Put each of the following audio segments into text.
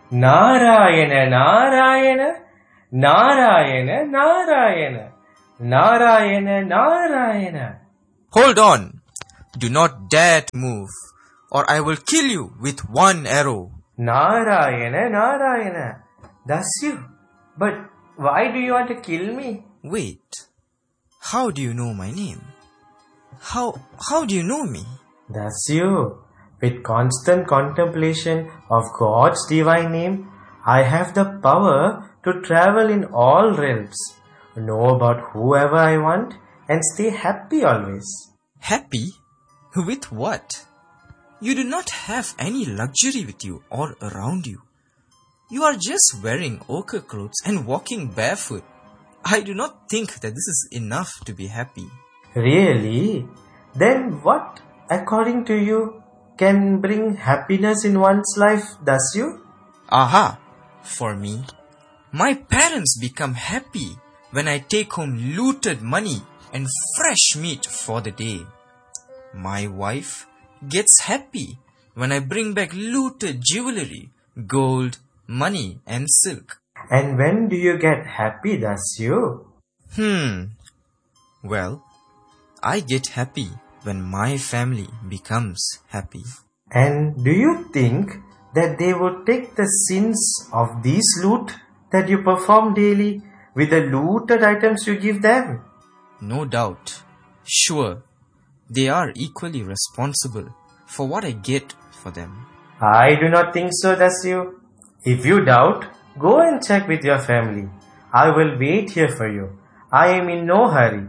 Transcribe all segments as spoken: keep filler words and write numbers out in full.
Narayana, Narayana, Narayana, Narayana, Narayana, Narayana. Hold on. Do not dare to move, or I will kill you with one arrow. Narayana, Narayana. That's you. But why do you want to kill me? Wait. How do you know my name? How, how do you know me? That's you. With constant contemplation of God's divine name, I have the power to travel in all realms, know about whoever I want, and stay happy always. Happy? With what? You do not have any luxury with you or around you. You are just wearing ochre clothes and walking barefoot. I do not think that this is enough to be happy. Really? Then what, according to you, can bring happiness in one's life, does you? Aha! For me, my parents become happy when I take home looted money and fresh meat for the day. My wife gets happy when I bring back looted jewelry, gold, money and silk. And when do you get happy, does you? Hmm. Well, I get happy when my family becomes happy. And do you think that they would take the sins of these loot that you perform daily with the looted items you give them? No doubt. Sure, they are equally responsible for what I get for them. I do not think so, does you? If you doubt, go and check with your family. I will wait here for you. I am in no hurry.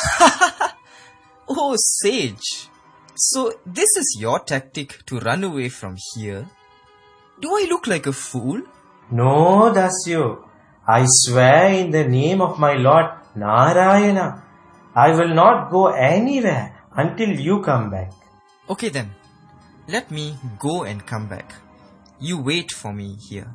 Oh, sage. So this is your tactic to run away from here? Do I look like a fool? No, Dasyu. I swear in the name of my Lord Narayana, I will not go anywhere until you come back. Okay then, let me go and come back. You wait for me here.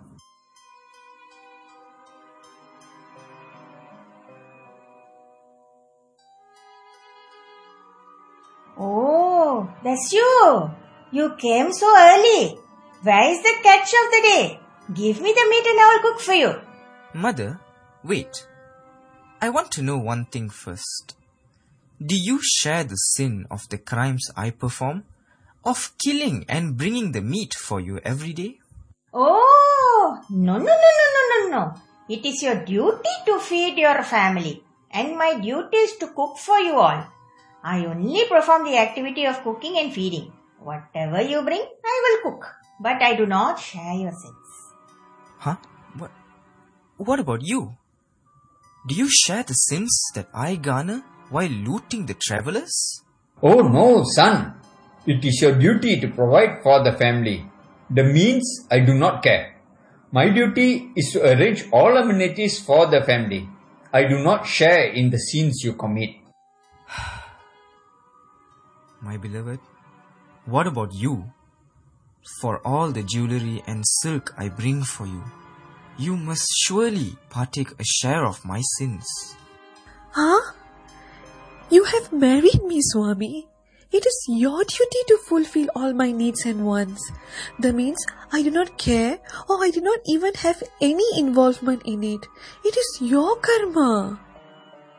Oh, that's you. You came so early. Where is the catch of the day? Give me the meat and I will cook for you. Mother, wait. I want to know one thing first. Do you share the sin of the crimes I perform? Of killing and bringing the meat for you every day? Oh, no, no, no, no, no, no, no. It is your duty to feed your family. And my duty is to cook for you all. I only perform the activity of cooking and feeding. Whatever you bring, I will cook. But I do not share your sins. Huh? What? What about you? Do you share the sins that I garner while looting the travelers? Oh no, son. It is your duty to provide for the family. The means, I do not care. My duty is to arrange all amenities for the family. I do not share in the sins you commit. My beloved, what about you? For all the jewelry and silk I bring for you, you must surely partake a share of my sins. Huh? You have married me, Swami. It is your duty to fulfill all my needs and wants. That means I do not care or I do not even have any involvement in it. It is your karma.